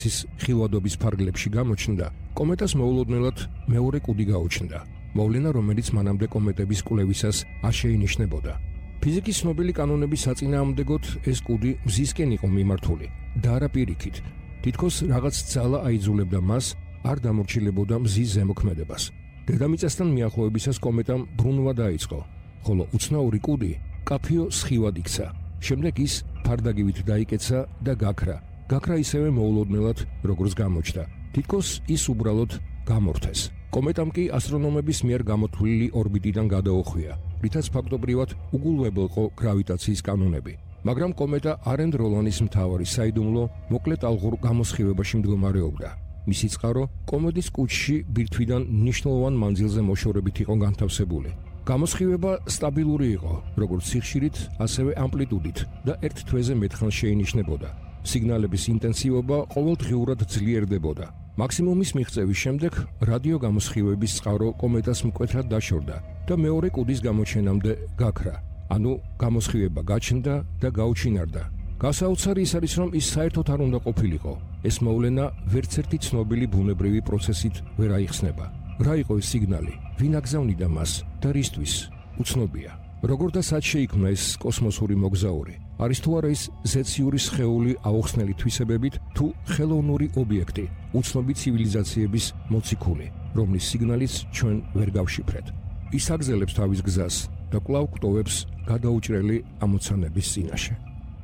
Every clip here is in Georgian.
ის ხილვადობის ფარგლებში გამოჩნდა, კომეტას მოულოდნელად მეორე კუდი გაუჩნდა. მოვლენა, რომელიც მანამდე კომეტების კვლევისას არ შეინიშნებოდა. ფიზიკის ცნობილი კანონების საწინააღმდეგოდ ეს კუდი მზისკენ იყო მიმართული და არა პირიქით. თითქოს რაღაც ძალა აიძულებდა მას, არ დამორჩილებოდა მზის ზემოქმედებას. დედამიწასთან მიახლოებისას კომეტამ ბრუნვა დაიწყო, ხოლო უცნაური კუდი კაფიო სხივად იქცა. შემდეგ ის ფარდაგივით დაიკეცა და გაქრა. გაქრა ისევე მოულოდნელად, როგორც გამოჩნდა. თითქოს ის უბრალოდ გამორთეს. კომეტამ კი ასტრონომების მიერ გამოთვლილი ორბიტიდან გადაუხვია, რითაც ფაქტობრივად უგულვებელყო გრავიტაციის კანონები. მაგრამ კომეტა არენდ როლანის მთავარი საიდუმლო მოკლე ტალღურ გამოსხივებაში მდგომარეობდა. მისი წყარო კომეტის კუჭში ბირთვიდან მნიშვნელოვან მანძილზე მოშორებით იყო განთავსებული. გამოსხივება სტაბილური იყო, როგორც სიხშირით, ასევე ამპლიტუდით და ერთ თვეზე მეტხანს შეინიშნებოდა. სიგნალების ინტენსივობა ყოველდღიურად ძლიერდებოდა. მაქსიმუმის მიღწევის შემდეგ რადიო გამოსხივების წყარო კომეტას მკვეთრად დაშორდა და მეორე კუდის გამოჩენამდე გაქრა. ანუ გამოსხივება გაჩნდა და გაუჩინარდა. გასაოცარი ის არის, რომ ის საერთოდ არ უნდა ყოფილიყო. ეს მოვლენა ვერცერთი ცნობილი ბუნებრივი პროცესით ვერ აიხსნება. რა იყო ეს სიგნალი? ვინ აგზავნიდა მას და რისთვის? უცნობია. როგორ და სად შეიქმნა ეს კოსმოსური მოგზაური? არის თუ არა ის ზეციური სხეული აუხსნელი თვისებებით თუ ხელოვნური ობიექტი, უცნობი ცივილიზაციების მოციქული, რომლის სიგნალიც ჩვენ ვერ გავშიფრეთ. ის აგზელებს თავის გზას და კვლავ გტოვებს გადაუჭრელი ამოცანების წინაშე.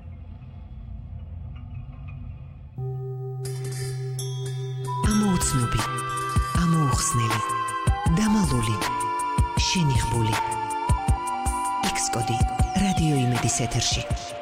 ამოუცნობი, ამოუხსნელი, დამალული, შენიღბული. X-კოდი რადიო იმედის ეთერში.